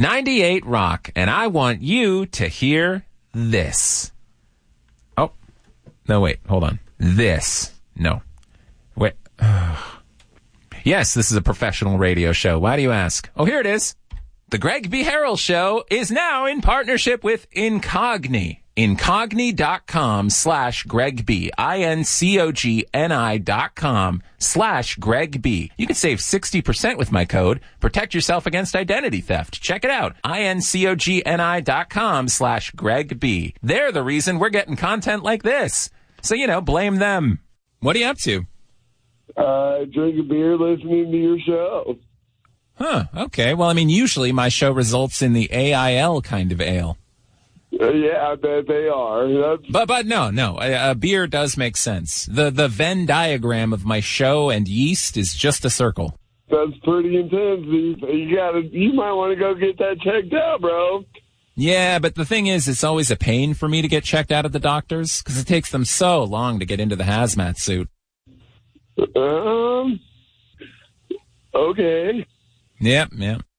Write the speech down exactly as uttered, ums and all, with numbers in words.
ninety-eight Rock, and I want you to hear this. Oh, no, wait, hold on. This. No. Wait. Yes, this is a professional radio show. Why do you ask? Oh, here it is. The Greg B. Harrell Show is now in partnership with Incogni. Incogni.com slash Greg B. I-N-C-O-G-N-I dot com slash Greg B. You can save sixty percent with my code. Protect yourself against identity theft. Check it out. I-N-C-O-G-N-I dot com slash Greg B. They're the reason we're getting content like this. So, you know, blame them. What are you up to? Uh, drinking beer, listening to your show. Huh, okay. Well, I mean, usually my show results in the A I L kind of ale. Uh, yeah, I bet they are. That's... But but no, no. A, a beer does make sense. The the Venn diagram of my show and yeast is just a circle. That's pretty intense. You, you gotta, you might want to go get that checked out, bro. Yeah, but the thing is, it's always a pain for me to get checked out at the doctors because it takes them so long to get into the hazmat suit. Um. Okay. Yep, yep.